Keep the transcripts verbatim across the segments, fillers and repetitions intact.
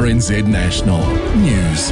R N Z National News.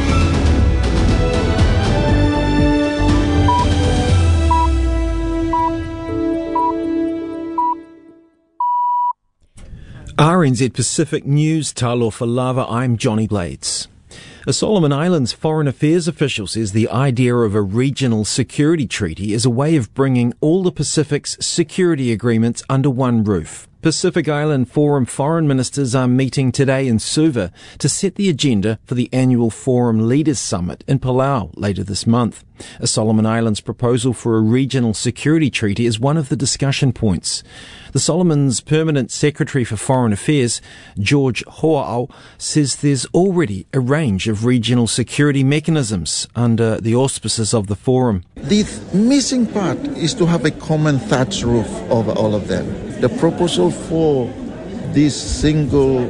R N Z Pacific News, Talofa Lava, I'm Johnny Blades. A Solomon Islands Foreign Affairs official says the idea of a regional security treaty is a way of bringing all the Pacific's security agreements under one roof. Pacific Island Forum foreign ministers are meeting today in Suva to set the agenda for the annual Forum Leaders Summit in Palau later this month. A Solomon Islands proposal for a regional security treaty is one of the discussion points. The Solomons' Permanent Secretary for Foreign Affairs, George Hoa'au, says there's already a range of regional security mechanisms under the auspices of the Forum. The missing part is to have a common thatch roof over all of them. The proposal for this single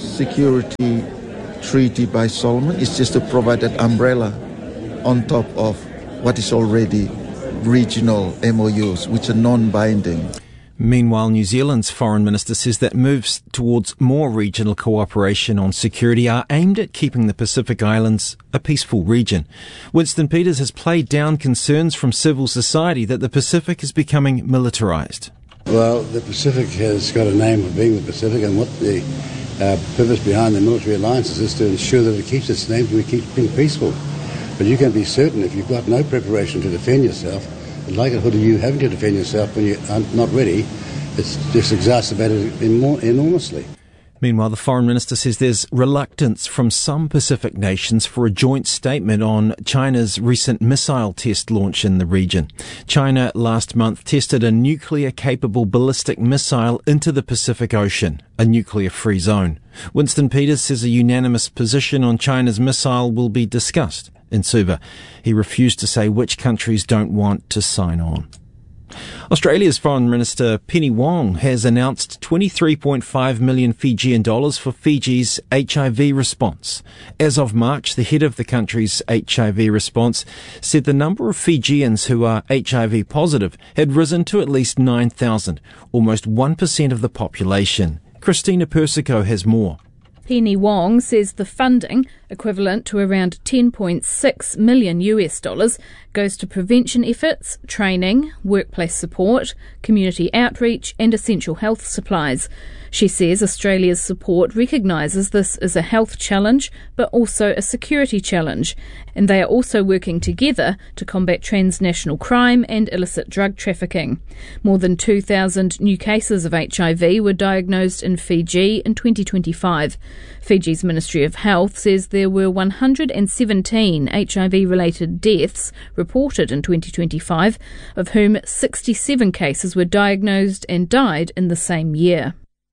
security treaty by Solomon is just to provide that umbrella on top of what is already regional M O Us, which are non-binding. Meanwhile, New Zealand's Foreign Minister says that moves towards more regional cooperation on security are aimed at keeping the Pacific Islands a peaceful region. Winston Peters has played down concerns from civil society that the Pacific is becoming militarised. Well, the Pacific has got a name for being the Pacific, and what the uh, purpose behind the military alliances is to ensure that it keeps its name and it keeps being peaceful. But you can be certain if you've got no preparation to defend yourself, the likelihood of you having to defend yourself when you're not ready, it's just exacerbated enormously. Meanwhile, the Foreign Minister says there's reluctance from some Pacific nations for a joint statement on China's recent missile test launch in the region. China last month tested a nuclear-capable ballistic missile into the Pacific Ocean, a nuclear-free zone. Winston Peters says a unanimous position on China's missile will be discussed in Suva. He refused to say which countries don't want to sign on. Australia's Foreign Minister Penny Wong has announced twenty-three point five million Fijian dollars for Fiji's H I V response. As of March, the head of the country's H I V response said the number of Fijians who are H I V positive had risen to at least nine thousand, almost one percent of the population. Christina Persico has more. Penny Wong says the funding, equivalent to around ten point six million US dollars, goes to prevention efforts, training, workplace support, community outreach and essential health supplies. She says Australia's support recognises this as a health challenge but also a security challenge, and they are also working together to combat transnational crime and illicit drug trafficking. More than two thousand new cases of H I V were diagnosed in Fiji in twenty twenty-five. Fiji's Ministry of Health says there were one hundred seventeen H I V-related deaths reported in twenty twenty-five, of whom sixty-seven cases were diagnosed and died in the same year.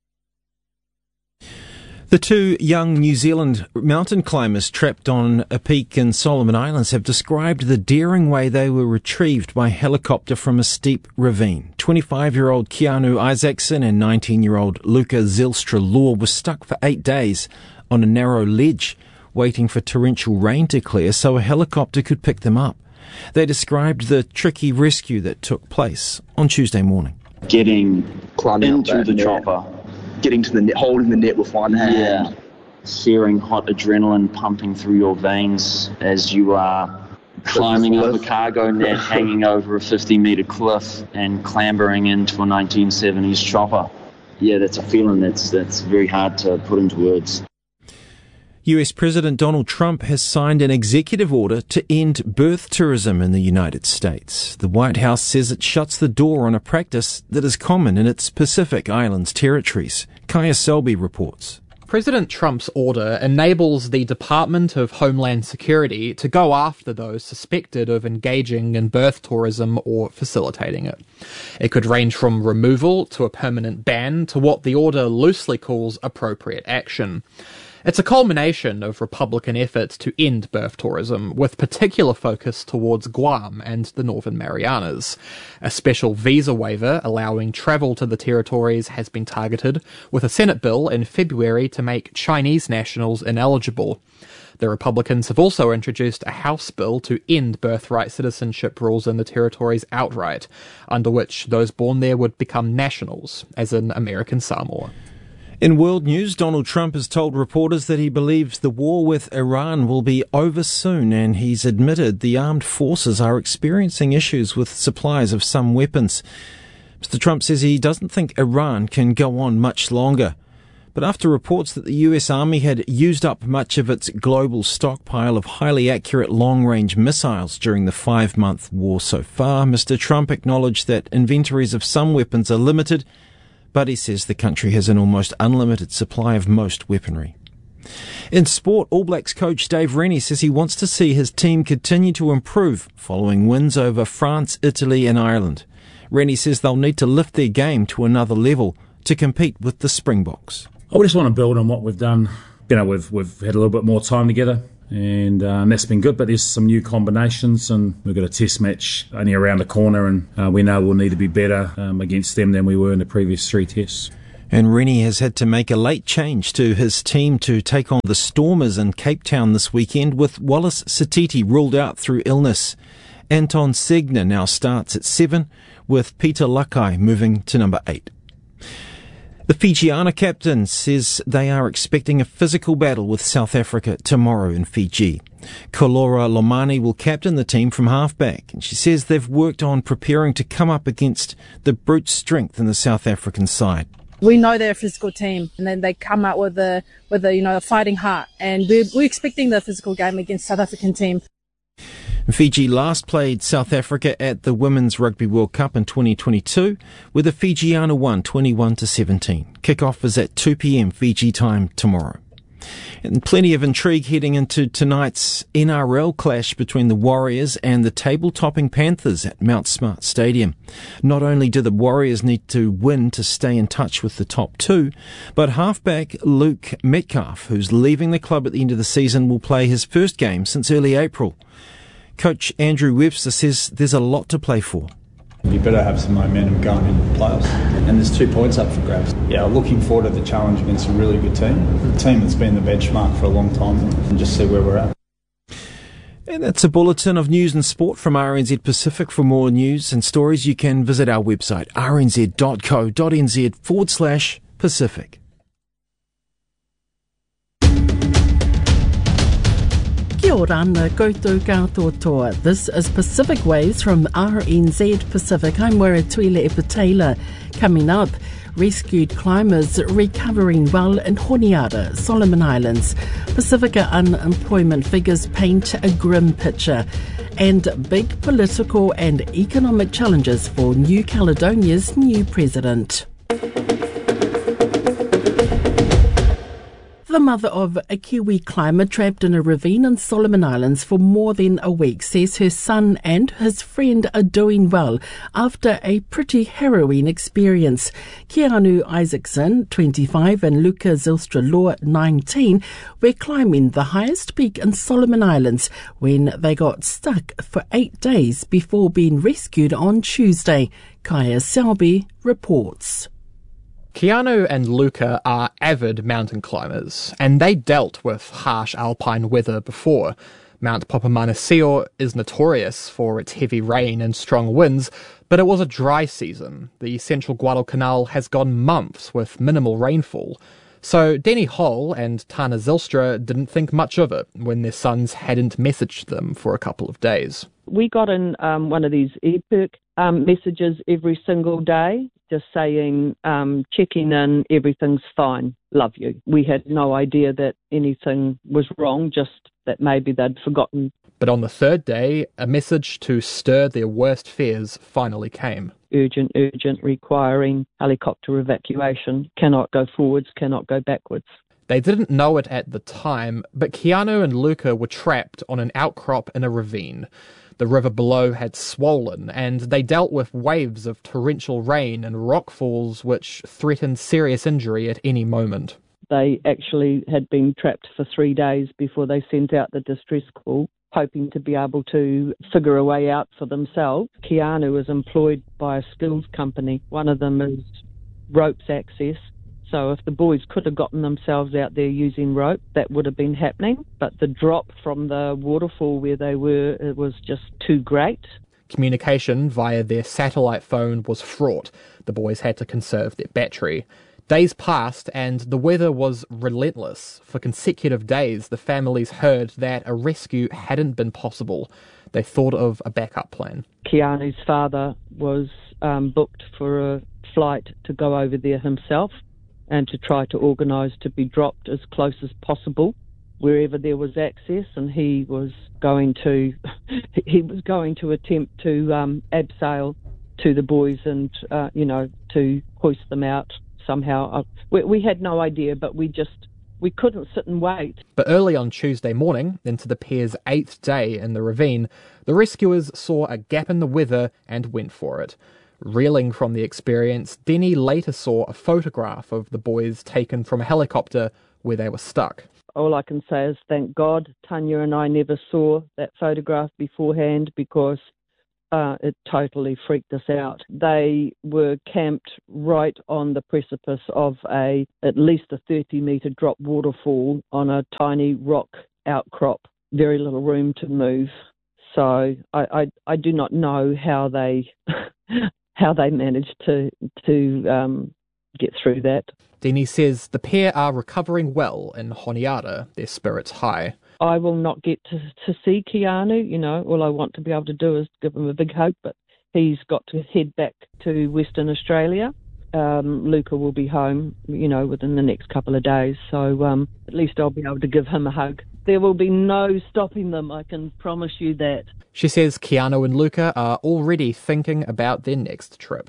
The two young New Zealand mountain climbers trapped on a peak in Solomon Islands have described the daring way they were retrieved by helicopter from a steep ravine. twenty-five-year-old Keanu Isaacson and nineteen-year-old Luca Zylstra-Law were stuck for eight days on a narrow ledge, waiting for torrential rain to clear so a helicopter could pick them up. They described the tricky rescue that took place on Tuesday morning. Getting Climbing into the net. chopper. Getting to the net, holding the net with one hand. Yeah. Searing hot adrenaline pumping through your veins as you are climbing up a cargo net, hanging over a fifty metre cliff and clambering into a nineteen seventies chopper. Yeah, that's a feeling that's that's very hard to put into words. U S President Donald Trump has signed an executive order to end birth tourism in the United States. The White House says it shuts the door on a practice that is common in its Pacific Islands territories. Kaya Selby reports. President Trump's order enables the Department of Homeland Security to go after those suspected of engaging in birth tourism or facilitating it. It could range from removal to a permanent ban to what the order loosely calls appropriate action. It's a culmination of Republican efforts to end birth tourism, with particular focus towards Guam and the Northern Marianas. A special visa waiver allowing travel to the territories has been targeted, with a Senate bill in February to make Chinese nationals ineligible. The Republicans have also introduced a House bill to end birthright citizenship rules in the territories outright, under which those born there would become nationals, as in American Samoa. In world news, Donald Trump has told reporters that he believes the war with Iran will be over soon, and he's admitted the armed forces are experiencing issues with supplies of some weapons. Mister Trump says he doesn't think Iran can go on much longer. But after reports that the U S Army had used up much of its global stockpile of highly accurate long-range missiles during the five-month war so far, Mister Trump acknowledged that inventories of some weapons are limited, but he says the country has an almost unlimited supply of most weaponry. In sport, All Blacks coach Dave Rennie says he wants to see his team continue to improve following wins over France, Italy and Ireland. Rennie says they'll need to lift their game to another level to compete with the Springboks. I just want to build on what we've done. You know, we've we've had a little bit more time together, and um, that's been good, but there's some new combinations, and we've got a test match only around the corner, and uh, we know we'll need to be better um, against them than we were in the previous three tests. And Rennie has had to make a late change to his team to take on the Stormers in Cape Town this weekend, with Wallace Satiti ruled out through illness. Anton Segner now starts at seven, with Peter Lakai moving to number eight. The Fijiana captain says they are expecting a physical battle with South Africa tomorrow in Fiji. Kolora Lomani will captain the team from halfback, and she says they've worked on preparing to come up against the brute strength in the South African side. We know they're a physical team, and then they come out with a with a you know a fighting heart, and we're, we're expecting the physical game against South African team. Fiji last played South Africa at the Women's Rugby World Cup in twenty twenty-two, where the Fijiana won twenty-one to seventeen. Kick-off is at two p.m. Fiji time tomorrow. And plenty of intrigue heading into tonight's N R L clash between the Warriors and the table-topping Panthers at Mount Smart Stadium. Not only do the Warriors need to win to stay in touch with the top two, but halfback Luke Metcalf, who's leaving the club at the end of the season, will play his first game since early April. Coach Andrew Webster says there's a lot to play for. You better have some momentum going into the playoffs. And there's two points up for grabs. Yeah, looking forward to the challenge against a really good team. A team that's been the benchmark for a long time, and just see where we're at. And that's a bulletin of news and sport from R N Z Pacific. For more news and stories, you can visit our website, rnz.co.nz forward slash Pacific. Kia ora ana koutou katoa. This is Pacific Waves from R N Z Pacific. I'm Waratuila Epatela. Coming up, rescued climbers recovering well in Honiara, Solomon Islands. Pacifica unemployment figures paint a grim picture. And big political and economic challenges for New Caledonia's new president. The mother of a Kiwi climber trapped in a ravine in Solomon Islands for more than a week says her son and his friend are doing well after a pretty harrowing experience. Keanu Isaacson, twenty-five, and Luca Zylstra-Law, nineteen, were climbing the highest peak in Solomon Islands when they got stuck for eight days before being rescued on Tuesday. Kaya Selby reports. Keanu and Luca are avid mountain climbers, and they dealt with harsh alpine weather before. Mount Papamanasio is notorious for its heavy rain and strong winds, but it was a dry season. The central Guadalcanal has gone months with minimal rainfall. So Denny Hull and Tana Zylstra didn't think much of it when their sons hadn't messaged them for a couple of days. We got in um, one of these ePerk um, messages every single day, just saying, um, checking in, everything's fine, love you. We had no idea that anything was wrong, just that maybe they'd forgotten. But on the third day, a message to stir their worst fears finally came. Urgent, urgent, requiring helicopter evacuation, cannot go forwards, cannot go backwards. They didn't know it at the time, but Keanu and Luca were trapped on an outcrop in a ravine. The river below had swollen, and they dealt with waves of torrential rain and rockfalls which threatened serious injury at any moment. They actually had been trapped for three days before they sent out the distress call, hoping to be able to figure a way out for themselves. Keanu is employed by a skills company. One of them is ropes access. So if the boys could have gotten themselves out there using rope, that would have been happening. But the drop from the waterfall where they were, it was just too great. Communication via their satellite phone was fraught. The boys had to conserve their battery. Days passed and the weather was relentless. For consecutive days, the families heard that a rescue hadn't been possible. They thought of a backup plan. Keanu's father was um, booked for a flight to go over there himself and to try to organise to be dropped as close as possible wherever there was access, and he was going to he was going to attempt to um, abseil to the boys and uh, you know to hoist them out somehow. Uh, we, we had no idea, but we just we couldn't sit and wait. But early on Tuesday morning, into the pair's eighth day in the ravine, the rescuers saw a gap in the weather and went for it. Reeling from the experience, Denny later saw a photograph of the boys taken from a helicopter where they were stuck. All I can say is thank God Tanya and I never saw that photograph beforehand, because uh, it totally freaked us out. They were camped right on the precipice of a at least a thirty metre drop waterfall on a tiny rock outcrop. Very little room to move. So I, I, I do not know how they how they managed to to um, get through that. Denny says the pair are recovering well in Honiara, their spirits high. I will not get to, to see Keanu, you know, all I want to be able to do is give him a big hug, but he's got to head back to Western Australia. Um, Luca will be home, you know, within the next couple of days, so um, at least I'll be able to give him a hug. There will be no stopping them, I can promise you that. She says Keanu and Luca are already thinking about their next trip.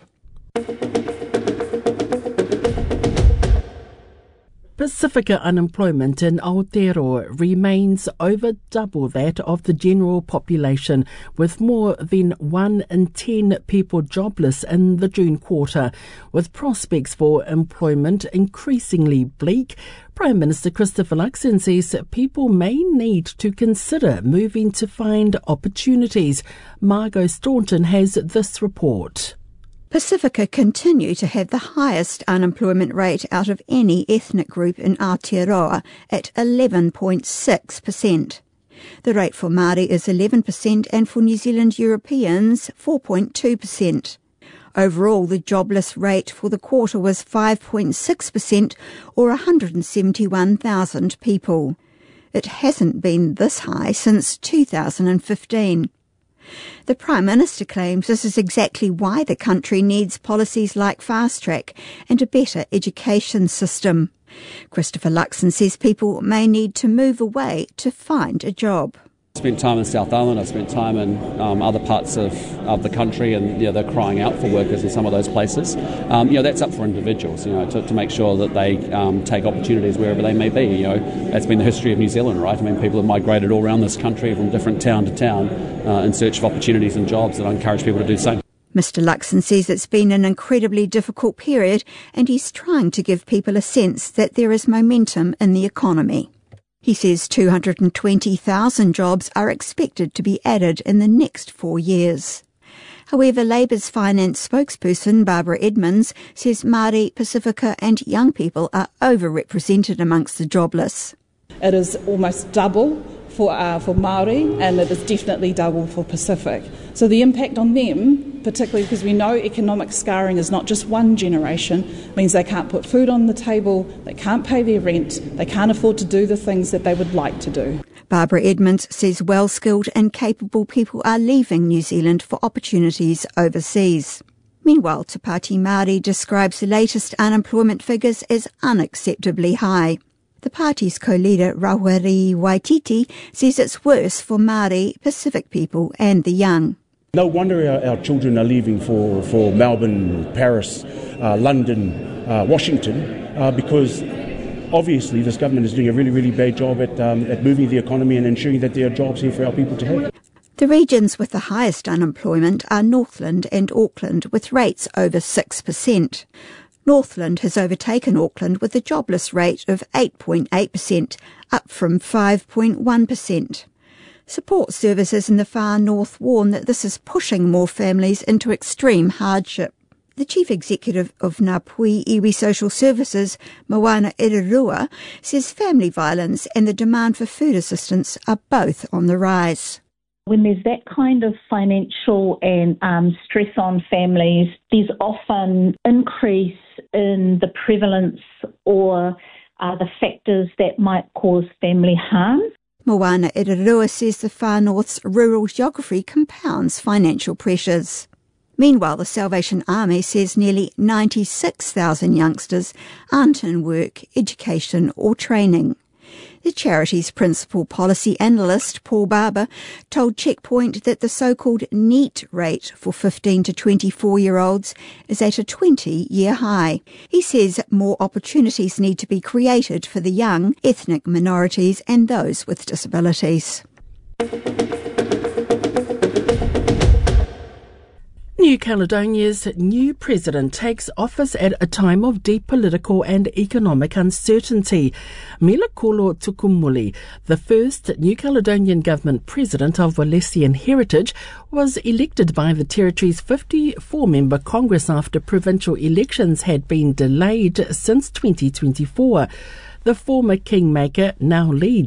Pacifica unemployment in Aotearoa remains over double that of the general population, with more than one in ten people jobless in the June quarter. With prospects for employment increasingly bleak, Prime Minister Christopher Luxon says people may need to consider moving to find opportunities. Margot Staunton has this report. Pacifica continue to have the highest unemployment rate out of any ethnic group in Aotearoa at eleven point six percent. The rate for Māori is eleven percent and for New Zealand Europeans four point two percent. Overall, the jobless rate for the quarter was five point six percent or one hundred seventy-one thousand people. It hasn't been this high since two thousand fifteen. The Prime Minister claims this is exactly why the country needs policies like Fast Track and a better education system. Christopher Luxon says people may need to move away to find a job. I've spent time in South Island, I've spent time in um, other parts of, of the country, and you know, they're crying out for workers in some of those places. Um, you know, that's up for individuals, you know, to, to make sure that they um, take opportunities wherever they may be. You know, that's been the history of New Zealand, right? I mean, people have migrated all around this country from different town to town uh, in search of opportunities and jobs, and I encourage people to do the same. Mister Luxon says it's been an incredibly difficult period, and he's trying to give people a sense that there is momentum in the economy. He says two hundred twenty thousand jobs are expected to be added in the next four years. However, Labour's finance spokesperson Barbara Edmonds says Māori, Pacifica and young people are overrepresented amongst the jobless. It is almost double for uh, for Māori, and it is definitely double for Pacific. So the impact on them, particularly because we know economic scarring is not just one generation, means they can't put food on the table, they can't pay their rent, they can't afford to do the things that they would like to do. Barbara Edmonds says well-skilled and capable people are leaving New Zealand for opportunities overseas. Meanwhile, Te Pāti Māori describes the latest unemployment figures as unacceptably high. The party's co-leader, Raweri Waititi, says it's worse for Māori, Pacific people and the young. No wonder our, our children are leaving for, for Melbourne, Paris, uh, London, uh, Washington, uh, because obviously this government is doing a really, really bad job at, um, at moving the economy and ensuring that there are jobs here for our people to have. The regions with the highest unemployment are Northland and Auckland, with rates over six percent. Northland has overtaken Auckland with a jobless rate of eight point eight percent, up from five point one percent. Support services in the far north warn that this is pushing more families into extreme hardship. The chief executive of Ngāpuhi Iwi Social Services, Moana Irurua, says family violence and the demand for food assistance are both on the rise. When there's that kind of financial and um, stress on families, there's often increase in the prevalence or uh, the factors that might cause family harm. Moana Irarua says the Far North's rural geography compounds financial pressures. Meanwhile, the Salvation Army says nearly ninety-six thousand youngsters aren't in work, education or training. The charity's principal policy analyst, Paul Barber, told Checkpoint that the so-called NEET rate for fifteen to twenty-four-year-olds is at a twenty-year high. He says more opportunities need to be created for the young, ethnic minorities and those with disabilities. New Caledonia's new president takes office at a time of deep political and economic uncertainty. Milakolo Tukumuli, the first New Caledonian government president of Walesian heritage, was elected by the territory's fifty-four member Congress after provincial elections had been delayed since twenty twenty-four. The former kingmaker now leads